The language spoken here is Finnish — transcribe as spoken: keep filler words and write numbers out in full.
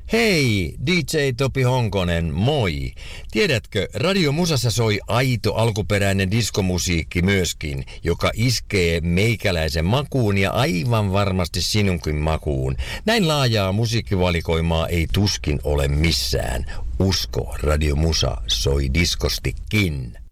Hei, D J Topi Honkonen, moi. Tiedätkö, Radio Musassa soi aito alkuperäinen diskomusiikki myöskin, joka iskee meikäläisen makuun ja aivan varmasti sinunkin makuun. Näin laajaa musiikkivalikoimaa ei tuskin ole missään. Usko, Radio Musa soi diskostikin.